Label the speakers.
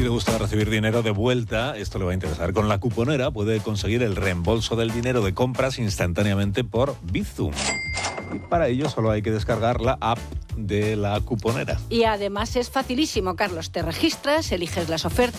Speaker 1: Si le gusta recibir dinero de vuelta, esto le va a interesar. Con la Cuponera puede conseguir el reembolso del dinero de compras instantáneamente por Bizum. Y para ello solo hay que descargar la app de la Cuponera.
Speaker 2: Y además es facilísimo, Carlos. Te registras, eliges las ofertas